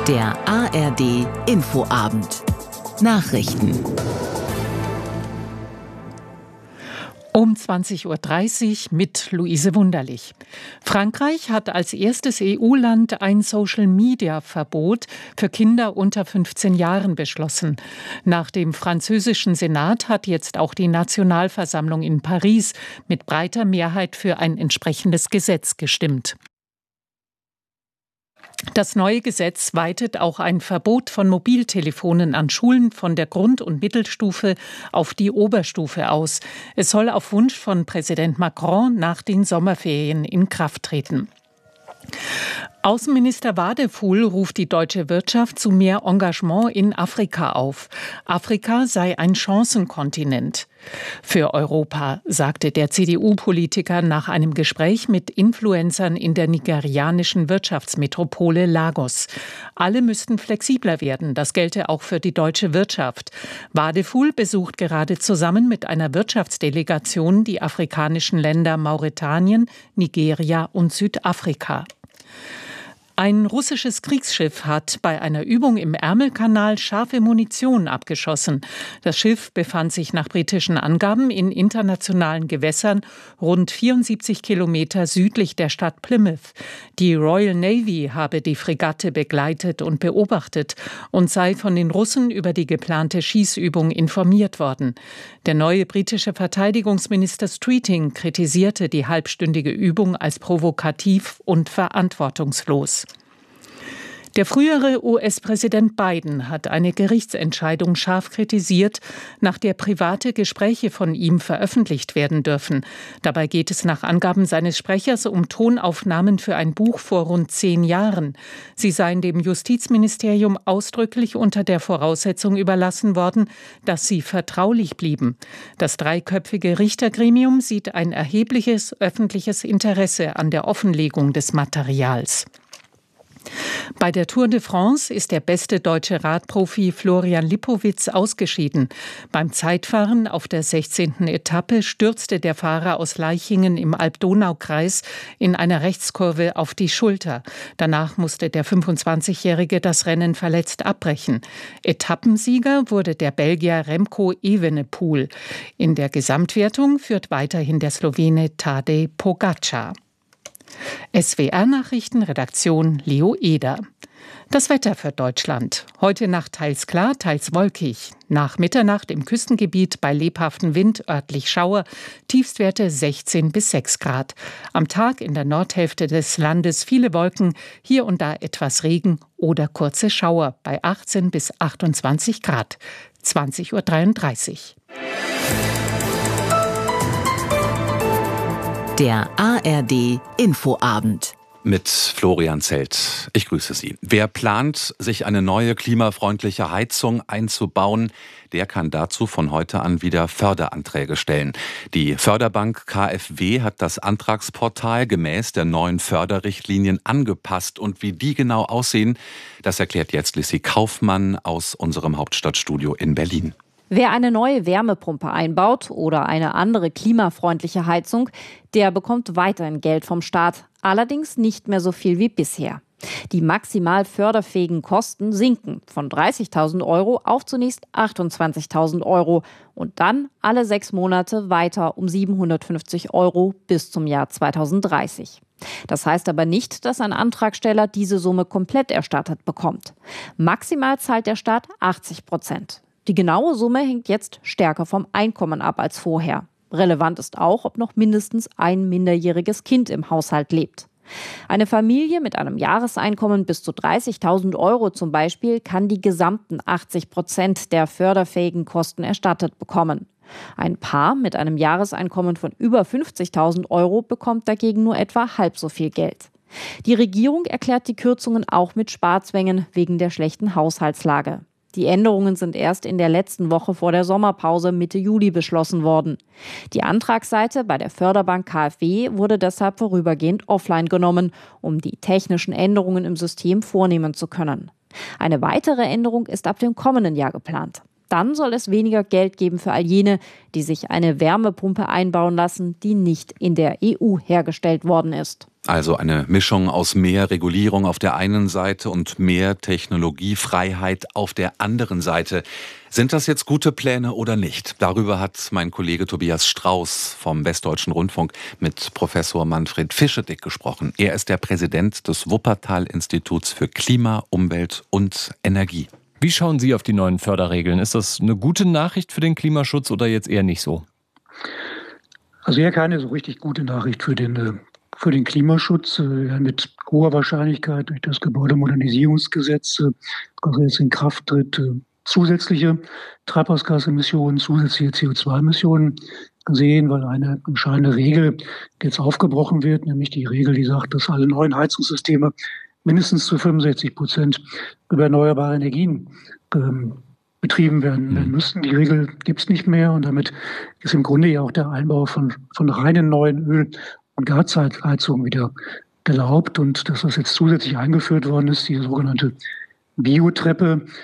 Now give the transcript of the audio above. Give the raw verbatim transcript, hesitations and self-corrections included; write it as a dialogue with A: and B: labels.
A: Der A R D Infoabend. Nachrichten.
B: Um zwanzig Uhr dreißig mit Luise Wunderlich. Frankreich hat als erstes E U-Land ein Social-Media-Verbot für Kinder unter fünfzehn Jahren beschlossen. Nach dem französischen Senat hat jetzt auch die Nationalversammlung in Paris mit breiter Mehrheit für ein entsprechendes Gesetz gestimmt. Das neue Gesetz weitet auch ein Verbot von Mobiltelefonen an Schulen von der Grund- und Mittelstufe auf die Oberstufe aus. Es soll auf Wunsch von Präsident Macron nach den Sommerferien in Kraft treten. Außenminister Wadefuhl ruft die deutsche Wirtschaft zu mehr Engagement in Afrika auf. Afrika sei ein Chancenkontinent für Europa, sagte der C D U-Politiker nach einem Gespräch mit Influencern in der nigerianischen Wirtschaftsmetropole Lagos. Alle müssten flexibler werden, das gelte auch für die deutsche Wirtschaft. Wadefuhl besucht gerade zusammen mit einer Wirtschaftsdelegation die afrikanischen Länder Mauretanien, Nigeria und Südafrika. Ein russisches Kriegsschiff hat bei einer Übung im Ärmelkanal scharfe Munition abgeschossen. Das Schiff befand sich nach britischen Angaben in internationalen Gewässern rund vierundsiebzig Kilometer südlich der Stadt Plymouth. Die Royal Navy habe die Fregatte begleitet und beobachtet und sei von den Russen über die geplante Schießübung informiert worden. Der neue britische Verteidigungsminister Streeting kritisierte die halbstündige Übung als provokativ und verantwortungslos. Der frühere U S-Präsident Biden hat eine Gerichtsentscheidung scharf kritisiert, nach der private Gespräche von ihm veröffentlicht werden dürfen. Dabei geht es nach Angaben seines Sprechers um Tonaufnahmen für ein Buch vor rund zehn Jahren. Sie seien dem Justizministerium ausdrücklich unter der Voraussetzung überlassen worden, dass sie vertraulich blieben. Das dreiköpfige Richtergremium sieht ein erhebliches öffentliches Interesse an der Offenlegung des Materials. Bei der Tour de France ist der beste deutsche Radprofi Florian Lipowitz ausgeschieden. Beim Zeitfahren auf der sechzehnten Etappe stürzte der Fahrer aus Laichingen im Alb-Donau-Kreis in einer Rechtskurve auf die Schulter. Danach musste der fünfundzwanzigjährige das Rennen verletzt abbrechen. Etappensieger wurde der Belgier Remco Evenepoel. In der Gesamtwertung führt weiterhin der Slowene Tadej Pogačar. S W R-Nachrichten, Redaktion Leo Eder. Das Wetter für Deutschland. Heute Nacht teils klar, teils wolkig. Nach Mitternacht im Küstengebiet bei lebhaftem Wind örtlich Schauer, Tiefstwerte sechzehn bis sechs Grad. Am Tag in der Nordhälfte des Landes viele Wolken, hier und da etwas Regen oder kurze Schauer bei achtzehn bis achtundzwanzig Grad. zwanzig Uhr dreiunddreißig.
A: Der A R D Infoabend.
C: Mit Florian Zelt. Ich grüße Sie. Wer plant, sich eine neue klimafreundliche Heizung einzubauen, der kann dazu von heute an wieder Förderanträge stellen. Die Förderbank K f W hat das Antragsportal gemäß der neuen Förderrichtlinien angepasst. Und wie die genau aussehen, das erklärt jetzt Lissy Kaufmann aus unserem Hauptstadtstudio in Berlin.
D: Wer eine neue Wärmepumpe einbaut oder eine andere klimafreundliche Heizung, der bekommt weiterhin Geld vom Staat, allerdings nicht mehr so viel wie bisher. Die maximal förderfähigen Kosten sinken von dreißigtausend Euro auf zunächst achtundzwanzigtausend Euro und dann alle sechs Monate weiter um siebenhundertfünfzig Euro bis zum Jahr zweitausenddreißig. Das heißt aber nicht, dass ein Antragsteller diese Summe komplett erstattet bekommt. Maximal zahlt der Staat achtzig Prozent. Die genaue Summe hängt jetzt stärker vom Einkommen ab als vorher. Relevant ist auch, ob noch mindestens ein minderjähriges Kind im Haushalt lebt. Eine Familie mit einem Jahreseinkommen bis zu dreißigtausend Euro zum Beispiel kann die gesamten achtzig Prozent der förderfähigen Kosten erstattet bekommen. Ein Paar mit einem Jahreseinkommen von über fünfzigtausend Euro bekommt dagegen nur etwa halb so viel Geld. Die Regierung erklärt die Kürzungen auch mit Sparzwängen wegen der schlechten Haushaltslage. Die Änderungen sind erst in der letzten Woche vor der Sommerpause Mitte Juli beschlossen worden. Die Antragsseite bei der Förderbank K f W wurde deshalb vorübergehend offline genommen, um die technischen Änderungen im System vornehmen zu können. Eine weitere Änderung ist ab dem kommenden Jahr geplant. Dann soll es weniger Geld geben für all jene, die sich eine Wärmepumpe einbauen lassen, die nicht in der E U hergestellt worden ist.
C: Also eine Mischung aus mehr Regulierung auf der einen Seite und mehr Technologiefreiheit auf der anderen Seite. Sind das jetzt gute Pläne oder nicht? Darüber hat mein Kollege Tobias Strauß vom Westdeutschen Rundfunk mit Professor Manfred Fischedick gesprochen. Er ist der Präsident des Wuppertal-Instituts für Klima, Umwelt und Energie.
E: Wie schauen Sie auf die neuen Förderregeln? Ist das eine gute Nachricht für den Klimaschutz oder jetzt eher nicht so?
F: Also eher keine so richtig gute Nachricht für den für den Klimaschutz, äh, mit hoher Wahrscheinlichkeit durch das Gebäudemodernisierungsgesetz, äh, das jetzt in Kraft tritt, äh, zusätzliche Treibhausgasemissionen, zusätzliche C O zwei Emissionen sehen, weil eine entscheidende Regel jetzt aufgebrochen wird, nämlich die Regel, die sagt, dass alle neuen Heizungssysteme mindestens zu fünfundsechzig Prozent über erneuerbare Energien ähm, betrieben werden, werden müssen. Die Regel gibt es nicht mehr und damit ist im Grunde ja auch der Einbau von, von reinen neuen Öl- und Gasheizungen wieder erlaubt. Und das, was jetzt zusätzlich eingeführt worden ist, die sogenannte Biotreppe,